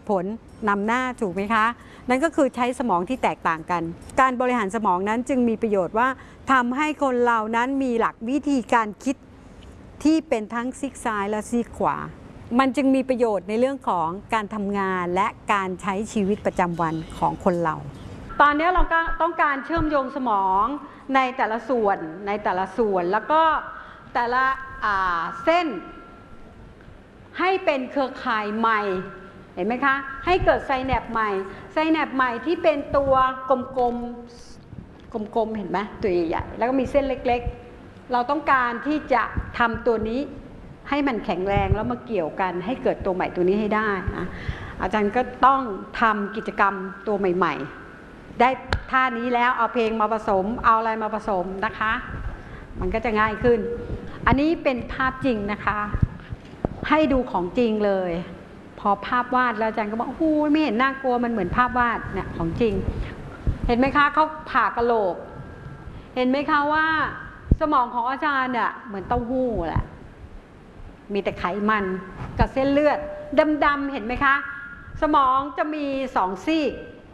ผลนำหน้าถูกไหมคะนั่นก็คือใช้สมองที่แตกต่างกันการบริหารสมองนั้นจึงมีประโยชน์ว่าทำให้คนเรานั้นมีหลักวิธีการคิดที่เป็นทั้งซีกซ้ายและซีกขวามันจึงมีประโยชน์ในเรื่องของการทำงานและการใช้ชีวิตประจำวันของคนเราตอนนี้เราก็ต้องการเชื่อมโยงสมองในแต่ละส่วนแล้วก็แต่ละเส้นให้เป็นเครือข่ายใหม่เห็นไหมคะให้เกิดไซแนปใหม่ที่เป็นตัวกลมๆเห็นไหมตัวใหญ่ๆแล้วก็มีเส้นเล็กๆเราต้องการที่จะทำตัวนี้ให้มันแข็งแรงแล้วมาเกี่ยวกันให้เกิดตัวใหม่ตัวนี้ให้ได้นะอาจารย์ก็ต้องทำกิจกรรมตัวใหม่ๆได้ท่านี้แล้วเอาเพลงมาผสมเอาอะไรมาผสมนะคะมันก็จะง่ายขึ้นอันนี้เป็นภาพจริงนะคะให้ดูของจริงเลยพอภาพวาดแล้วอาจารย์ก็บอกโอ้ไม่เห็นน่ากลัวมันเหมือนภาพวาดเนี่ยของจริงเห็นไหมคะเขาผ่ากะโหลกเห็นไหมคะว่าสมองของอาจารย์เนี่ยเหมือนเต้าหู้แหละมีแต่ไขมันกับเส้นเลือดดำๆเห็นไหมคะสมองจะมี2ซีก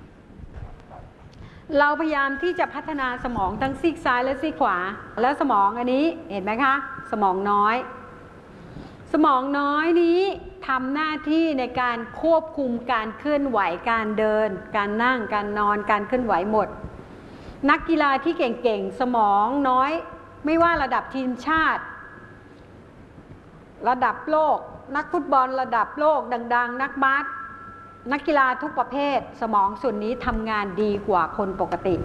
เราพยายามที่จะพัฒนาสมองทั้งซีกซ้ายและซีกขวาแล้วสมองอันนี้เห็นไหมคะสมองน้อยนี้ทำหน้าที่ในการควบคุมการเคลื่อนไหวการเดินการนั่งการนอนการเคลื่อนไหวหมดนักกีฬาที่เก่งๆสมองน้อยไม่ว่าระดับทีมชาติระดับโลกนักฟุตบอลระดับโลกดังๆนักบาสนักกีฬาทุกประเภทสมองส่วนนี้ทำงานดีกว่าคนปกติ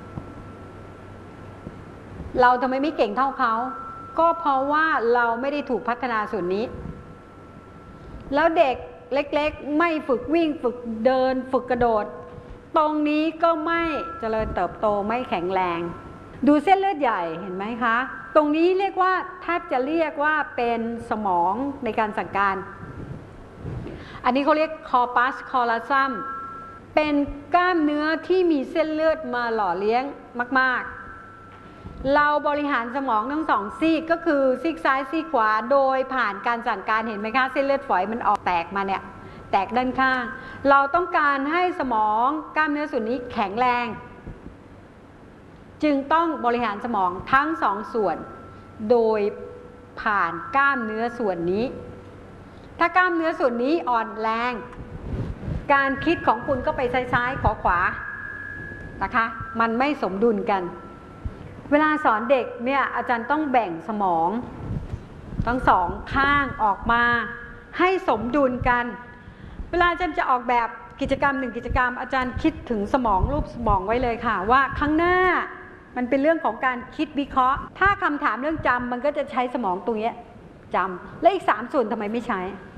เราทำไมไม่เก่งเท่าเขาก็เพราะว่าเราไม่ได้ถูกพัฒนาส่วนนี้แล้วเด็กเล็กๆไม่ฝึกวิ่งฝึกเดินฝึกกระโดดตรงนี้ก็ไม่เจริญเติบโตไม่แข็งแรงดูเส้นเลือดใหญ่เห็นไหมคะตรงนี้เรียกว่าแทบจะเรียกว่าเป็นสมองในการสั่งการอันนี้เขาเรียก corpus callosum เป็นกล้ามเนื้อที่มีเส้นเลือดมาหล่อเลี้ยงมากๆเราบริหารสมองทั้ง2ซีกก็คือซีกซ้ายซีกขวาโดยผ่านการสั่งการเห็นไหมคะเส้นเลือดฝอยมันออกแตกมาเนี่ยแตกด้านข้างเราต้องการให้สมองกล้ามเนื้อส่วนนี้แข็งแรงจึงต้องบริหารสมองทั้ง2ส่วนโดยผ่านกล้ามเนื้อส่วนนี้ถ้ากล้ามเนื้อส่วนนี้อ่อนแรงการคิดของคุณก็ไปซ้ายๆขวานะคะมันไม่สมดุลกันเวลาสอนเด็กเนี่ยอาจารย์ต้องแบ่งสมองทั้ง2ข้างออกมาให้สมดุลกันเวลาอาจารย์จะออกแบบกิจกรรม1กิจกรรมอาจารย์คิดถึงสมองรูปสมองไว้เลยค่ะว่าข้างหน้ามันเป็นเรื่องของการคิดวิเคราะห์ถ้าคำถามเรื่องจำมันก็จะใช้สมองตรงนี้จำและอีก3ส่วนทำไมไม่ใช้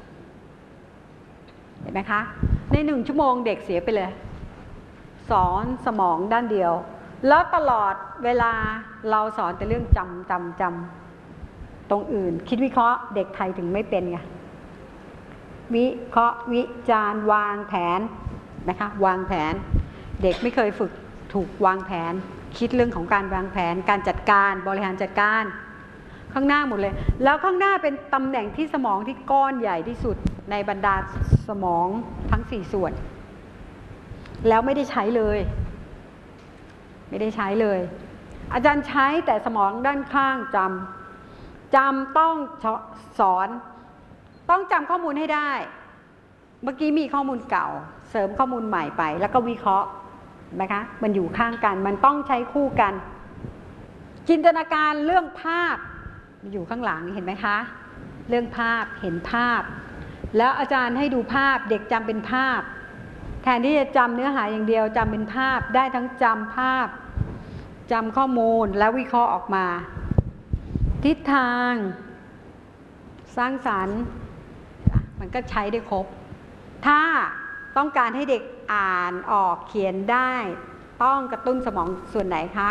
เห็นไหมคะใน1ชั่วโมงเด็กเสียไปเลยสอนสมองด้านเดียวแล้วตลอดเวลาเราสอนแต่เรื่องจำตรงอื่นคิดวิเคราะห์เด็กไทยถึงไม่เป็นไงวิเคราะห์วิจารณ์วางแผนนะคะวางแผนเด็กไม่เคยฝึกถูกวางแผนคิดเรื่องของการวางแผนการจัดการบริหารจัดการข้างหน้าหมดเลยแล้วข้างหน้าเป็นตำแหน่งที่สมองที่ก้อนใหญ่ที่สุดในบรรดาสมองทั้ง4ส่วนแล้วไม่ได้ใช้เลยอาจารย์ใช้แต่สมองด้านข้างจำต้องสอนต้องจำข้อมูลให้ได้เมื่อกี้มีข้อมูลเก่าเสริมข้อมูลใหม่ไปแล้วก็วิเคราะห์นะคะมันอยู่ข้างกันมันต้องใช้คู่กันจินตนาการเรื่องภาพอยู่ข้างหลังเห็นไหมคะเรื่องภาพเห็นภาพแล้วอาจารย์ให้ดูภาพเด็กจำเป็นภาพแทนที่จะจำเนื้อหาอย่างเดียวจำเป็นภาพได้ทั้งจำภาพจำข้อมูลแล้ววิเคราะห์ออกมาทิศทางสร้างสรรค์มันก็ใช้ได้ครบถ้าต้องการให้เด็กอ่านออกเขียนได้ต้องกระตุ้นสมองส่วนไหนคะ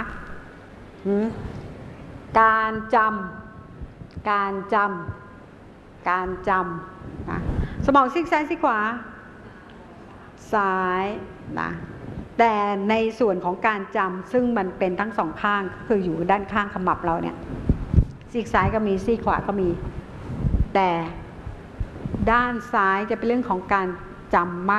การจำนะสมองซีกซ้ายซีกขวาซ้ายนะแต่ในส่วนของการจำซึ่งมันเป็นทั้ง2ข้างคืออยู่ด้านข้างขมับเราเนี่ยซีกซ้ายก็มีซีกขวาก็มีแต่ด้านซ้ายจะเป็นเรื่องของการจำมาก